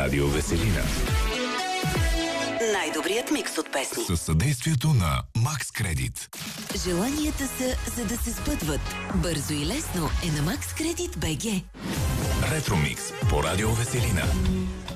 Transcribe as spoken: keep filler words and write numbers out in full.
Радио Веселина. Най-добрият микс от песни. Със съдействието на Макс Кредит. Желанията са, за да се сбъдват. Бързо и лесно е на Макс Кредит БГ. Ретромикс по Радио Веселина.